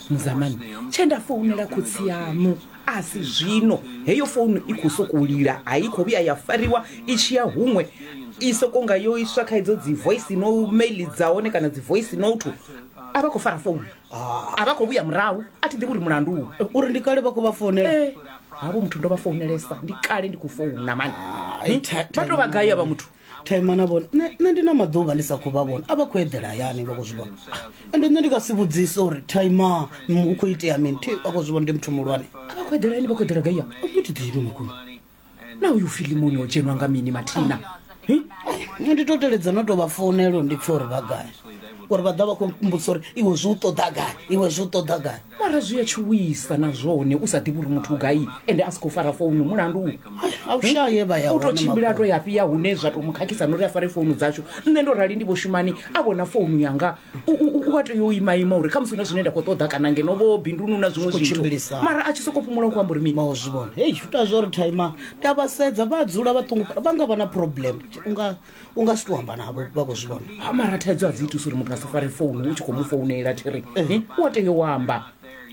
muzamani chenda founela khotsi yamu asi zvino heyo phone ikusokulira haiko vhuya yafariwa ichiya humwe isokonga yoiswa kha idzo dzi voice no mail dzaone kana dzi voice note avakofara phone avakovhuya murahu ati ndi uri mulandu uri ndikale vakuvafonela havo muthu ndo vafounelesa ndikale ndikufona mani vatovagaya va muthu taimana vona nne ndina maḓuvha ndi sa khou vha vona a vha khou eḓela hayani vha khou zwi vhona ende nne ndi nga si vhudzisa uri taima u khou itea mini vha khou zwi vhona ndi muthu muhulwane a vha khou eḓela yani vha khou eḓela gaya kuti ḓivi makulu na uyu filimoni o dzhenwa nga mini mathina nne ndi to teledza no tou vha founelo ndi pfa uri vha gai uri vha ḓa vha khou mbudzisa uri iwe zwi u ṱoḓa gai iwe zwi u ṱoḓa gai mara zwi ya tshiwisa na zwone u sa ḓivhi uri muthu gai ende a si khou fara founu mulandu a u shaye vha ya u tou tshimbila to yafhiya hune zwa tou mu khakhisa no uri a fare founu dzashu nne ndo rali ndi vho shumani a vhona founu yanga u wa tea u imaima uri kha musi na zwine nda khou ṱoḓa kana ngeno vho bindunu na zwiṅwe zwithu mara a tshi sokou phumula u amba uri mini ma u zwi vhona hei uta zwo uri taima ndi a vha sedza vha dzula vhaṱungufhala vha nga vha na problem u nga si tou amba navho vha khou zwi vhona mara thaidzo a dzi itisi uri muthu a si fare founu u tshi khou mu founela thiri u wa tea u amba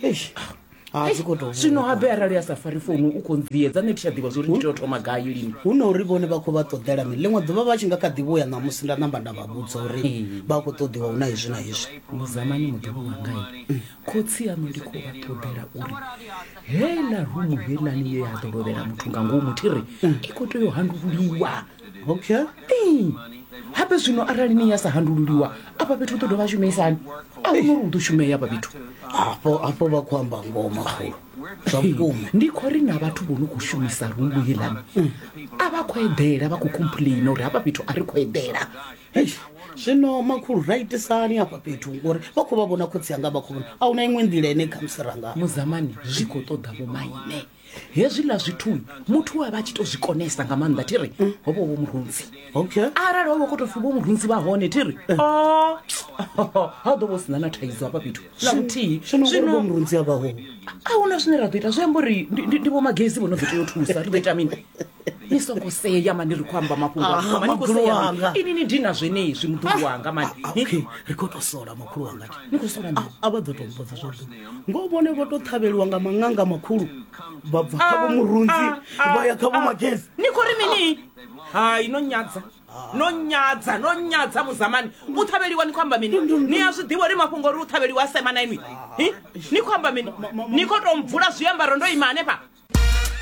zwino habe arali a sa fari founu u khou ndziedza nne thi tsha ḓivha zwo uri ndi tea u thoma gai lini hu na uri vhone vha khou vha ṱoḓela mini ḽiṅwe ḓuvha vha tshi nga kha ḓivha u ya ṋamusi nda namba nda vha vhudza uri vha khou ṱoḓiwa hu na hezwi na hezwi muzamani muḓuvha wangai khotsi yanu ndi khou vha ṱoḓela uri hela rumu helani ye ya ḓo lovhela muthu nga ngomu thiri i khou tea u handululiwa okay habe zwino arali ni ya sa handululiwa apa fhethu u ḓo dovha shumeisani a hu nori u ḓo shumea hapa fhethu afho vha khou amba ngoma khulu zwa vhukuma ndi khou ri na vhathu vho no khou shumisa rungu helani a vha khou eḓela vha khou complaina uri hapa fhethu a ri khou eḓela zwino makhulu ra itisani hafha fhethu ngori vha khou vha vhona khotsi yanga vha khou vhona a hu na iṅwe nḓila ine khamusi ranga muzamani zwi khou ṱoḓa vho maine hezwiḽa zwithu muthu we vha tshi tou zwi konesa nga maanḓa thiri hovho vho murunzi okay arali hovho khou tou pfi vho murunzi vha hone thiri ha u ḓo vha u sina na thaidzo hafha fhethu na muthihi zwino murunzi a vha ho a hu na zwine ra ḓo ita zwi amba uri ndi vho magezi vho no ḓo tea u thusa ri ḓo ita mini ni songo seya mani ri khou amba mafhungo ini ni dina zwenezwi muḓuku wanga mani ri khou tou sola makhulu wanga ni khou sola a vha ḓo tou mbodza zwavhuḓi ngo vhone vho tou ṱhavheliwa nga maṅanga makhulu vha bva kha vho murunzi vha ya kha vho magezi ni khou ri mini hayi no nyadza muzamani u ṱhavheliwa ni khou amba mini ni a zwi ḓivha uri mafhungo uri u ṱhavheliwa a sema na inwi ni khou amba mini ni khou tou mvula zwiambaro ndo ima hanefha